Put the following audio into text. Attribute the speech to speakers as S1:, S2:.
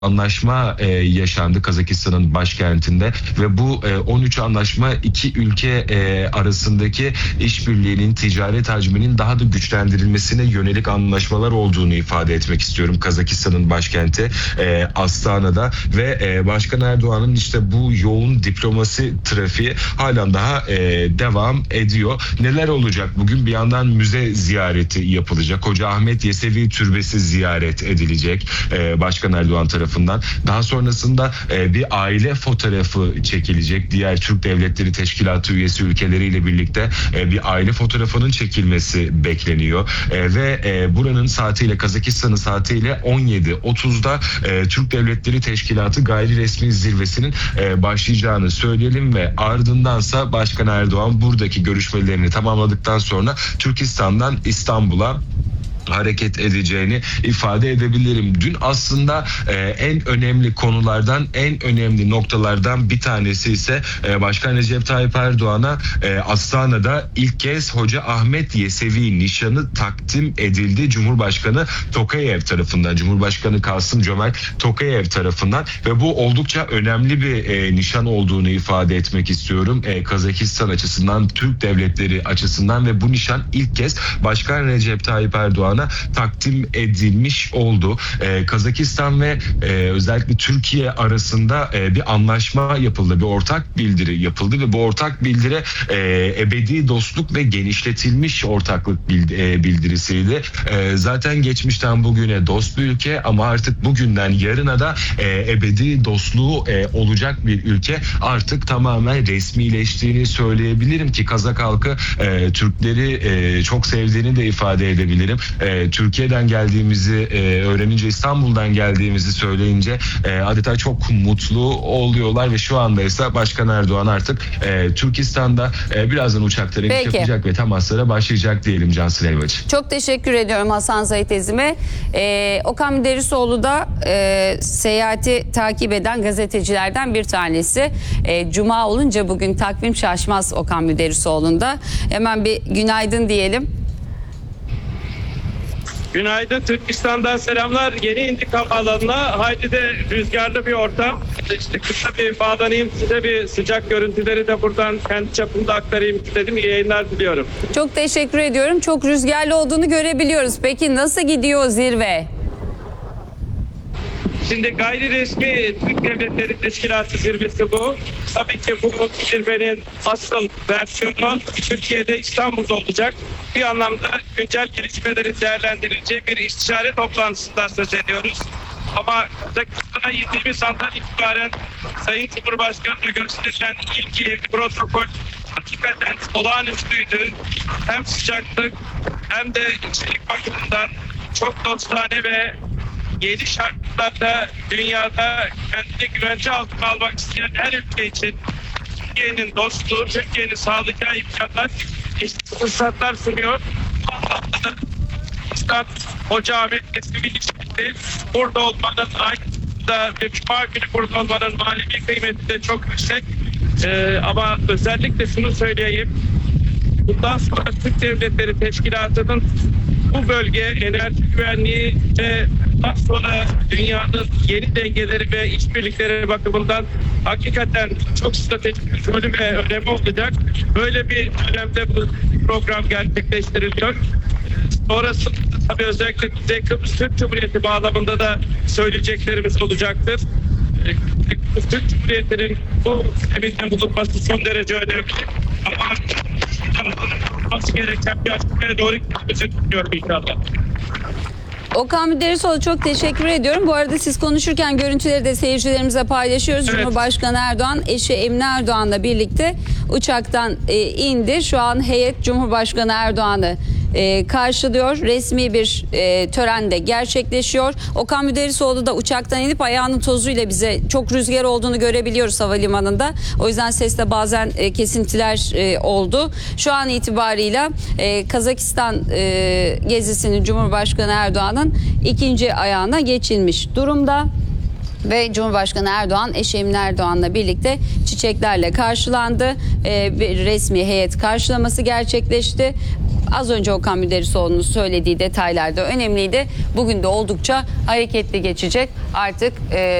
S1: anlaşma yaşandı Kazakistan'ın başkentinde ve bu 13 anlaşma iki ülke arasındaki işbirliğinin, ticaret hacminin daha da güçlendirilmesine yönelik anlaşmalar olduğunu ifade etmek istiyorum Kazakistan'ın başkenti Astana'da ve Başkan Erdoğan'ın işte bu yoğun diplomasi trafiği halen daha devam ediyor. Neler olacak bugün? Bir yandan müze ziyareti yapılacak. Hoca Ahmet Yesevi Türbesi ziyaret edilecek Başkan Erdoğan tarafından. Daha sonrasında bir aile fotoğrafı çekilecek. Diğer Türk Devletleri Teşkilatı üyesi ülkeleriyle birlikte bir aile fotoğrafının çekilmesi bekleniyor. Ve buranın saatiyle, Kazakistan'ın saatiyle 17.30'da Türk Devletleri Teşkilatı gayri resmi zirvesinin başlayacağını söyleyelim ve ardındansa Başkan Erdoğan buradaki görüşmelerini tamamladıktan sonra Türkistan'dan İstanbul'a hareket edeceğini ifade edebilirim. Dün aslında en önemli konulardan, en önemli noktalardan bir tanesi ise Başkan Recep Tayyip Erdoğan'a Astana'da ilk kez Hoca Ahmet Yesevi nişanı takdim edildi. Cumhurbaşkanı Tokayev tarafından, Cumhurbaşkanı Kasım-Jomart Tokayev tarafından ve bu oldukça önemli bir nişan olduğunu ifade etmek istiyorum. Kazakistan açısından, Türk devletleri açısından ve bu nişan ilk kez Başkan Recep Tayyip Erdoğan'a takdim edilmiş oldu. Kazakistan ve özellikle Türkiye arasında bir anlaşma yapıldı, bir ortak bildiri yapıldı ve bu ortak bildiri ebedi dostluk ve genişletilmiş ortaklık bildirisiydi. Zaten geçmişten bugüne dost bir ülke ama artık bugünden yarına da ebedi dostluğu olacak bir ülke artık tamamen resmileştiğini söyleyebilirim ki Kazak halkı Türkleri çok sevdiğini de ifade edebilirim. Türkiye'den geldiğimizi öğrenince, İstanbul'dan geldiğimizi söyleyince adeta çok mutlu oluyorlar ve şu anda ise Başkan Erdoğan artık Türkistan'da birazdan uçaklara iniş yapacak ve temaslara başlayacak diyelim Cansel Elvacı.
S2: Çok teşekkür ediyorum Hasan Zahit Ezim'e. Okan Müderrisoğlu da seyahati takip eden gazetecilerden bir tanesi. Cuma olunca bugün takvim şaşmaz Okan Müderrisoğlu'nda. Hemen bir günaydın diyelim.
S3: Günaydın, Türkistan'dan selamlar. Yeni indik havaalanına. Haydi de rüzgarlı bir ortam. İşte kısa bir bağlanayım size, bir sıcak görüntüleri de buradan kendi çapımda aktarayım istedim. İyi yayınlar diliyorum.
S2: Çok teşekkür ediyorum. Çok rüzgarlı olduğunu görebiliyoruz. Peki nasıl gidiyor zirve?
S3: Şimdi gayri resmi Türk Devletleri Teşkilatı zirvesi bu. Tabii ki bu zirvenin asıl versiyonu Türkiye'de, İstanbul'da olacak. Bir anlamda güncel gelişmeleri değerlendirileceği bir istişare toplantısından söz ediyoruz. Ama Kazakistan'a indiğimiz andan itibaren Sayın Cumhurbaşkanı'na gösterilen ilgi, protokol hakikaten olağanüstüydü. Hem sıcaklık hem de içerik bakımından çok dostane ve yeni şartlarda dünyada kendini güvence altına almak isteyen her ülke için Türkiye'nin dostluğu, Türkiye'nin sağlayacağı imkanlar, fırsatlar sunuyor. İslam Hoca Ahmet Yesevi ilişkisi burada olmanın aynı ve Cuma günü burada olmanın manevi kıymeti de çok yüksek. Ama özellikle şunu söyleyeyim. Bundan sonra Türk Devletleri Teşkilatı'nın bu bölge enerji güvenliği ve daha sonra dünyanın yeni dengeleri ve işbirlikleri bakımından hakikaten çok stratejik bir rolü ve önemi olacak. Böyle bir dönemde bu program gerçekleştiriliyor. Sonrasında tabii özellikle Kuzey Kıbrıs Türk Cumhuriyeti bağlamında da söyleyeceklerimiz olacaktır. Türk Cumhuriyeti'nin bu eminde bulunması son derece önemli. Ama olması gereken bir açıklamaya doğru gitmemizi düşünüyorum inşallah.
S2: Okan Müderrisoğlu çok teşekkür ediyorum. Bu arada siz konuşurken görüntüleri de seyircilerimize paylaşıyoruz. Evet. Cumhurbaşkanı Erdoğan eşi Emine Erdoğan'la birlikte uçaktan indi. Şu an heyet Cumhurbaşkanı Erdoğan'ı karşılıyor. Resmi bir tören de gerçekleşiyor. Okan Müderrisoğlu da uçaktan inip ayağının tozuyla bize çok rüzgar olduğunu görebiliyoruz havalimanında. O yüzden seste bazen kesintiler oldu. Şu an itibarıyla Kazakistan gezisinin Cumhurbaşkanı Erdoğan'ın ikinci ayağına geçilmiş durumda. Ve Cumhurbaşkanı Erdoğan eşi Emine Erdoğan'la birlikte çiçeklerle karşılandı. Bir resmi heyet karşılaması gerçekleşti. Az önce Okan Müderrisoğlu'nun söylediği detaylar da önemliydi. Bugün de oldukça hareketli geçecek. Artık